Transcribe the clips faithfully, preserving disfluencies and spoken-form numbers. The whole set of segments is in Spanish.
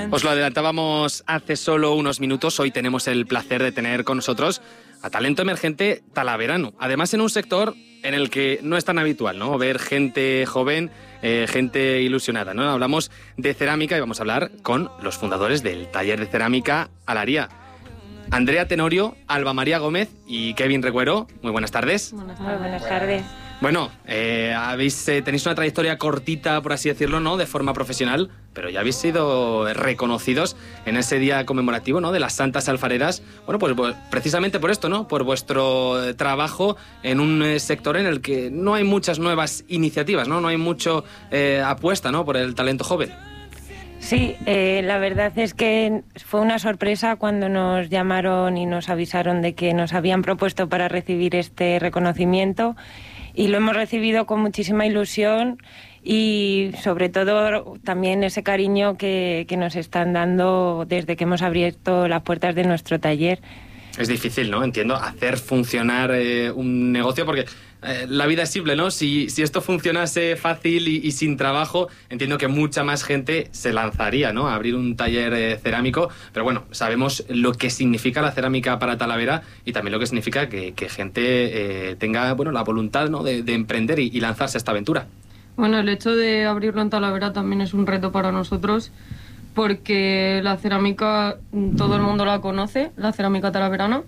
Os lo adelantábamos hace solo unos minutos. Hoy tenemos el placer de tener con nosotros a talento emergente talaverano. Además, en un sector en el que no es tan habitual, ¿no?, ver gente joven, eh, gente ilusionada, ¿no? Hablamos de cerámica y vamos a hablar con los fundadores del taller de cerámica Alaría. Andrea Tenorio, Alba María Gómez y Kevin Reguero. Muy buenas tardes. Buenas tardes. Muy buenas tardes. Bueno, eh, habéis, eh, tenéis una trayectoria cortita, por así decirlo, ¿no?, de forma profesional, pero ya habéis sido reconocidos en ese día conmemorativo, ¿no?, de las Santas Alfareras. Bueno, pues, pues precisamente por esto, ¿no?, por vuestro trabajo en un eh, sector en el que no hay muchas nuevas iniciativas, ¿no? No hay mucho eh, apuesta, ¿no?, por el talento joven. Sí, eh, la verdad es que fue una sorpresa cuando nos llamaron y nos avisaron de que nos habían propuesto para recibir este reconocimiento. Y lo hemos recibido con muchísima ilusión y sobre todo también ese cariño que, que nos están dando desde que hemos abierto las puertas de nuestro taller. Es difícil, ¿no? Entiendo, hacer funcionar eh, un negocio porque eh, la vida es simple, ¿no? Si, si esto funcionase fácil y, y sin trabajo, entiendo que mucha más gente se lanzaría, ¿no?, a abrir un taller eh, cerámico. Pero bueno, sabemos lo que significa la cerámica para Talavera y también lo que significa que, que gente eh, tenga, bueno, la voluntad, ¿no?, de, de emprender y, y lanzarse a esta aventura. Bueno, el hecho de abrirlo en Talavera también es un reto para nosotros, porque la cerámica todo el mundo la conoce, la cerámica talaverana,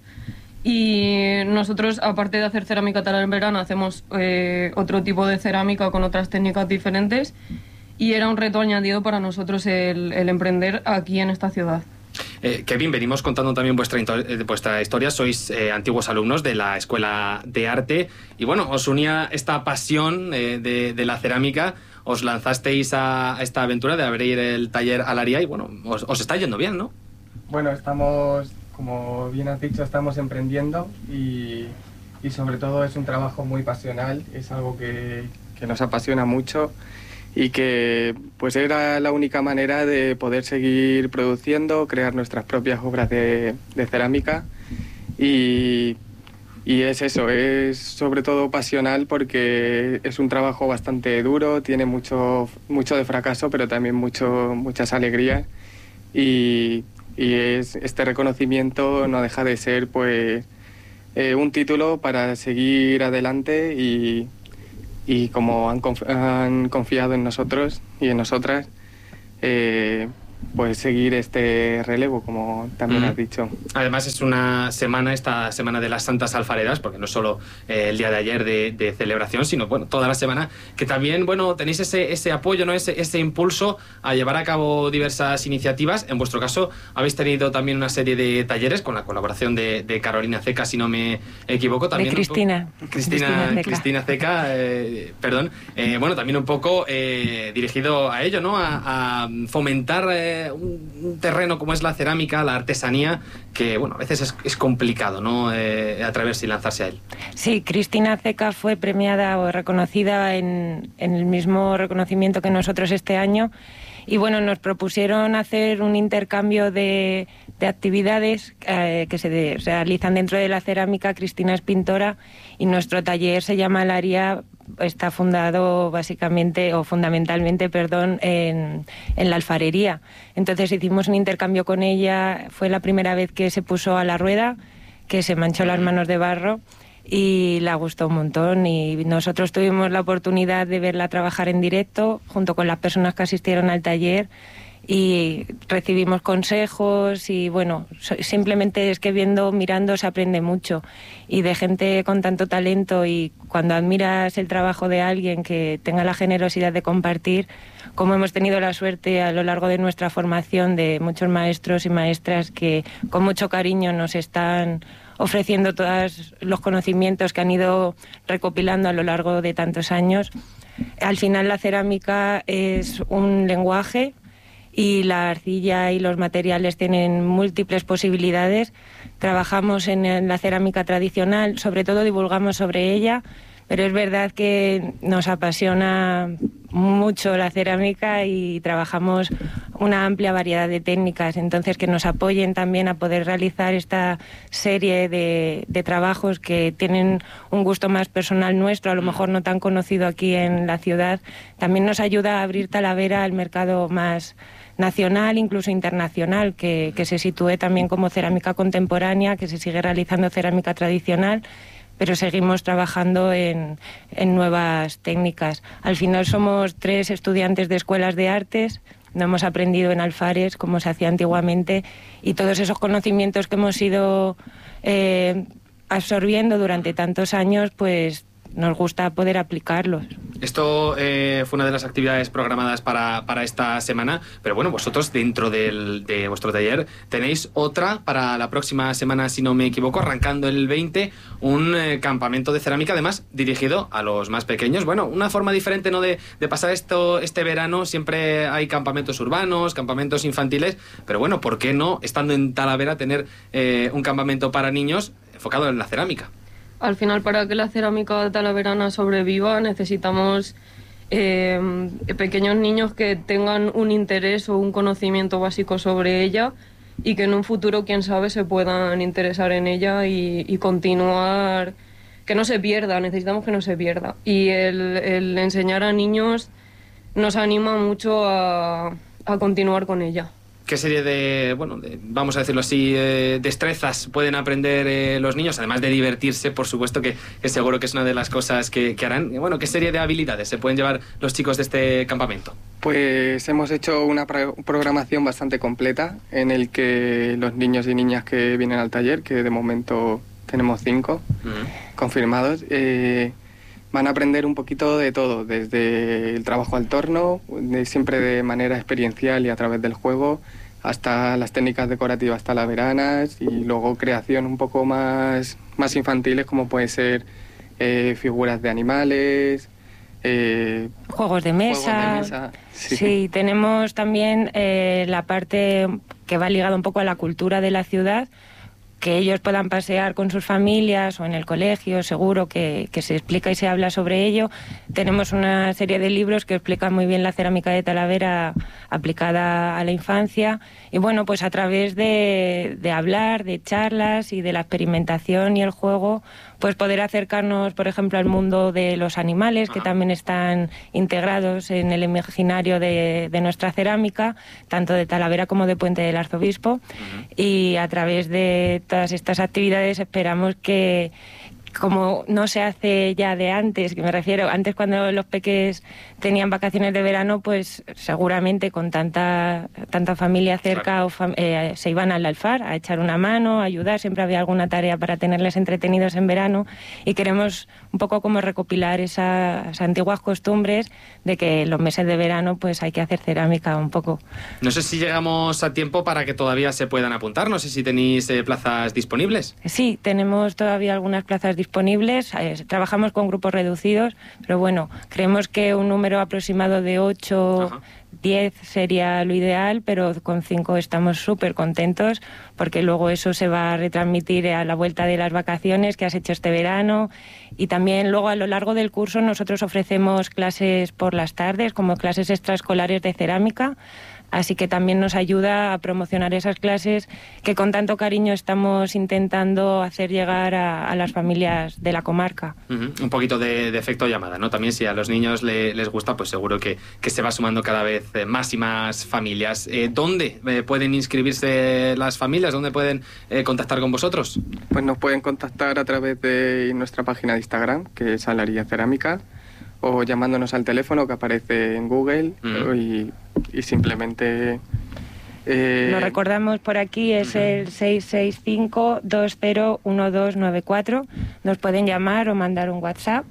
y nosotros, aparte de hacer cerámica talaverana, hacemos eh, otro tipo de cerámica con otras técnicas diferentes, y era un reto añadido para nosotros el, el emprender aquí en esta ciudad. Eh, Kevin, venimos contando también vuestra, vuestra historia. Sois eh, antiguos alumnos de la Escuela de Arte y bueno, os unía esta pasión eh, de, de la cerámica. Os lanzasteis a, a esta aventura de abrir el taller Alaría y bueno, os, os está yendo bien, ¿no? Bueno, estamos, como bien has dicho, estamos emprendiendo y, y sobre todo es un trabajo muy pasional, es algo que, que nos apasiona mucho y que pues era la única manera de poder seguir produciendo, crear nuestras propias obras de, de cerámica y, y es eso, es sobre todo pasional porque es un trabajo bastante duro, tiene mucho, mucho de fracaso pero también mucho, muchas alegrías y, y es, este reconocimiento no deja de ser pues eh, un título para seguir adelante y Y como han, conf han confiado en nosotros y en nosotras, eh, pues seguir este relevo, como también mm. has dicho. Además es una semana, esta semana de las Santas Alfareras, porque no es solo eh, el día de ayer de, de celebración, sino bueno, toda la semana, que también bueno, tenéis ese, ese apoyo, ¿no?, ese, ese impulso a llevar a cabo diversas iniciativas. En vuestro caso habéis tenido también una serie de talleres con la colaboración de, de Carolina Ceca, si no me equivoco. También de Cristina. Cristina, Cristina Ceca, Cristina Ceca eh, perdón. Eh, bueno, también un poco eh, dirigido a ello, ¿no?, a, a fomentar eh, Un, un terreno como es la cerámica, la artesanía, que bueno, a veces es, es complicado, ¿no?, eh, atreverse y lanzarse a él. Sí, Cristina Ceca fue premiada o reconocida en, en el mismo reconocimiento que nosotros este año y bueno, nos propusieron hacer un intercambio de, de actividades eh, que se de, realizan dentro de la cerámica. Cristina es pintora y nuestro taller se llama Alaría. Está fundado básicamente o fundamentalmente, perdón, en, en la alfarería. Entonces hicimos un intercambio con ella, fue la primera vez que se puso a la rueda, que se manchó las manos de barro y le gustó un montón y nosotros tuvimos la oportunidad de verla trabajar en directo junto con las personas que asistieron al taller y recibimos consejos y bueno, simplemente es que viendo, mirando se aprende mucho y de gente con tanto talento y cuando admiras el trabajo de alguien que tenga la generosidad de compartir, como hemos tenido la suerte a lo largo de nuestra formación de muchos maestros y maestras que con mucho cariño nos están ofreciendo todos los conocimientos que han ido recopilando a lo largo de tantos años. Al final la cerámica es un lenguaje y la arcilla y los materiales tienen múltiples posibilidades. Trabajamos en la cerámica tradicional, sobre todo divulgamos sobre ella, pero es verdad que nos apasiona mucho la cerámica y trabajamos una amplia variedad de técnicas, entonces que nos apoyen también a poder realizar esta serie de, de trabajos que tienen un gusto más personal nuestro, a lo mejor no tan conocido aquí en la ciudad, también nos ayuda a abrir Talavera al mercado más nacional, incluso internacional, que, que se sitúe también como cerámica contemporánea, que se sigue realizando cerámica tradicional, pero seguimos trabajando en, en nuevas técnicas. Al final somos tres estudiantes de escuelas de artes, no hemos aprendido en alfares como se hacía antiguamente, y todos esos conocimientos que hemos ido eh, absorbiendo durante tantos años, pues nos gusta poder aplicarlos. Esto eh, fue una de las actividades programadas para, para esta semana, pero bueno, vosotros dentro del, de vuestro taller tenéis otra para la próxima semana, si no me equivoco, arrancando el veinte, un eh, campamento de cerámica, además dirigido a los más pequeños. Bueno, una forma diferente, ¿no?, de, de pasar esto este verano. Siempre hay campamentos urbanos, campamentos infantiles, pero bueno, ¿por qué no, estando en Talavera, tener eh, un campamento para niños enfocado en la cerámica? Al final, para que la cerámica talaverana sobreviva, necesitamos eh, pequeños niños que tengan un interés o un conocimiento básico sobre ella y que en un futuro, quién sabe, se puedan interesar en ella y, y continuar, que no se pierda, necesitamos que no se pierda. Y el, el enseñar a niños nos anima mucho a, a continuar con ella. ¿Qué serie de, bueno, de, vamos a decirlo así, eh, destrezas pueden aprender eh, los niños? Además de divertirse, por supuesto, que, que seguro que es una de las cosas que, que harán. Bueno, ¿qué serie de habilidades se pueden llevar los chicos de este campamento? Pues hemos hecho una pro programación bastante completa en el que los niños y niñas que vienen al taller, que de momento tenemos cinco uh-huh. confirmados, eh, van a aprender un poquito de todo, desde el trabajo al torno, de, siempre de manera experiencial y a través del juego, hasta las técnicas decorativas talaveranas y luego creación un poco más, más infantiles, como puede ser eh, figuras de animales, eh, juegos de mesa. Juegos de mesa. Sí. Sí, tenemos también eh, la parte que va ligada un poco a la cultura de la ciudad, que ellos puedan pasear con sus familias o en el colegio, seguro que, que se explica y se habla sobre ello. Tenemos una serie de libros que explican muy bien la cerámica de Talavera aplicada a la infancia y bueno, pues a través de, de hablar, de charlas y de la experimentación y el juego, pues poder acercarnos, por ejemplo, al mundo de los animales, que también están integrados en el imaginario de, de nuestra cerámica, tanto de Talavera como de Puente del Arzobispo. Uh-huh. Y a través de todas estas actividades esperamos que, como no se hace ya de antes, que me refiero, antes cuando los peques tenían vacaciones de verano, pues seguramente con tanta tanta familia cerca claro. o fam eh, se iban al alfar a echar una mano, a ayudar, siempre había alguna tarea para tenerles entretenidos en verano y queremos un poco como recopilar esas antiguas costumbres de que en los meses de verano pues hay que hacer cerámica un poco. No sé si llegamos a tiempo para que todavía se puedan apuntar, no sé si tenéis eh, plazas disponibles. Sí, tenemos todavía algunas plazas disponibles, eh, trabajamos con grupos reducidos, pero bueno, creemos que un número aproximado de ocho, diez sería lo ideal, pero con cinco estamos súper contentos porque luego eso se va a retransmitir a la vuelta de las vacaciones que has hecho este verano y también luego a lo largo del curso nosotros ofrecemos clases por las tardes como clases extraescolares de cerámica. Así que también nos ayuda a promocionar esas clases que con tanto cariño estamos intentando hacer llegar a, a las familias de la comarca. Uh-huh. Un poquito de, de efecto llamada, ¿no? También si a los niños le, les gusta, pues seguro que, que se va sumando cada vez más y más familias. Eh, ¿Dónde eh, pueden inscribirse las familias? ¿Dónde pueden eh, contactar con vosotros? Pues nos pueden contactar a través de nuestra página de Instagram, que es Alaría Cerámica, o llamándonos al teléfono que aparece en Google uh-huh. y, y simplemente... Eh... Lo recordamos por aquí, es uh-huh. el seis seis cinco, dos cero uno dos nueve cuatro. Nos pueden llamar o mandar un WhatsApp.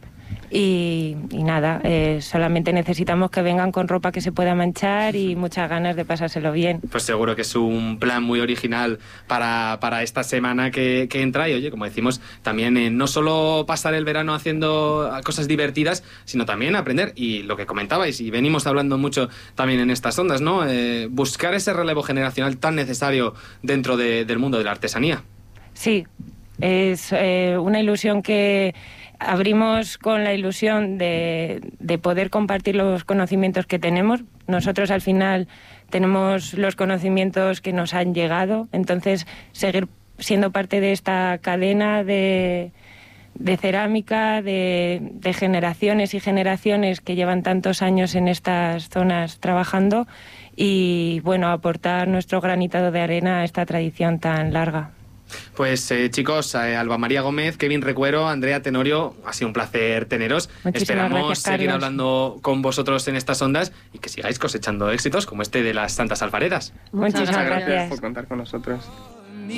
Y, y nada, eh, solamente necesitamos que vengan con ropa que se pueda manchar y muchas ganas de pasárselo bien. Pues seguro que es un plan muy original para, para esta semana que, que entra y oye, como decimos, también eh, no solo pasar el verano haciendo cosas divertidas, sino también aprender y lo que comentabais y venimos hablando mucho también en estas ondas, ¿no? Eh, buscar ese relevo generacional tan necesario dentro de, del mundo de la artesanía. Sí, es eh, una ilusión que abrimos con la ilusión de, de poder compartir los conocimientos que tenemos. Nosotros al final tenemos los conocimientos que nos han llegado, entonces seguir siendo parte de esta cadena de, de cerámica, de, de generaciones y generaciones que llevan tantos años en estas zonas trabajando y, bueno, aportar nuestro granito de arena a esta tradición tan larga. Pues eh, chicos, eh, Alba María Gómez, Kevin Recuero, Andrea Tenorio, ha sido un placer teneros. Muchísimas Esperamos gracias, seguir Carlos. hablando con vosotros en estas ondas y que sigáis cosechando éxitos como este de las Santas Alfareras. Muchísimas Muchas gracias. Gracias por contar con nosotros.